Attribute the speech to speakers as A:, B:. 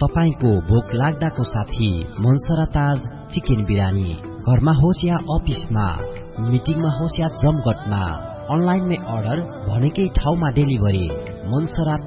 A: तपाईको भोक लाग्दाको साथी मनसरा ताज चिकन बिरानी। घरमा होस् या अफिसमा, मिटिङमा होस् या जमघटमा, अनलाइनमै अर्डर भनेकै ठाउँमा डेलिभरी। मनसरा